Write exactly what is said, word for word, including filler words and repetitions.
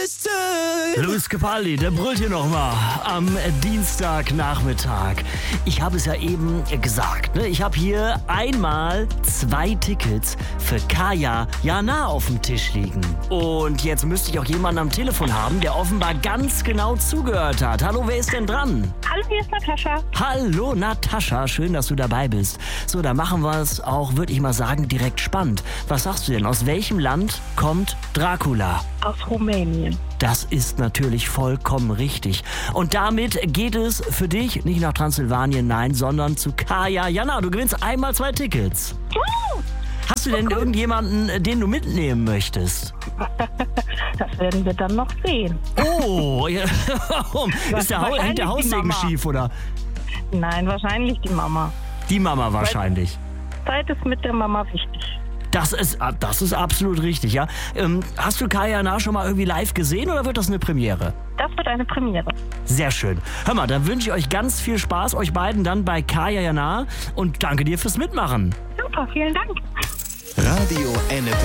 Luis Capaldi, der brüllt hier nochmal am Dienstagnachmittag. Ich habe es ja eben gesagt, ne? Ich habe hier einmal zwei Tickets für Kaya Jana auf dem Tisch liegen. Und jetzt müsste ich auch jemanden am Telefon haben, der offenbar ganz genau zugehört hat. Hallo, wer ist denn dran? Hallo, hier ist Natascha. Hallo Natascha, schön, dass du dabei bist. So, dann machen wir es auch, würde ich mal sagen, direkt spannend. Was sagst du denn? Aus welchem Land kommt Dracula? Aus Rumänien. Das ist natürlich vollkommen richtig. Und damit geht es für dich nicht nach Transsilvanien, nein, sondern zu Kaya Jana. Du gewinnst einmal zwei Tickets. Uh, Hast du denn irgendjemanden, den du mitnehmen möchtest? das werden wir dann noch sehen. Oh, ja, warum? Ist der, Hau- hängt der Haussegen schief, oder? Nein, wahrscheinlich die Mama. Die Mama wahrscheinlich. Zeit ist mit der Mama wichtig. Das ist, das ist absolut richtig, ja. Ähm, hast du Kaya Jana schon mal irgendwie live gesehen oder wird das eine Premiere? Das wird eine Premiere. Sehr schön. Hör mal, dann wünsche ich euch ganz viel Spaß, euch beiden dann bei Kaya Jana und danke dir fürs Mitmachen. Super, vielen Dank. Radio N F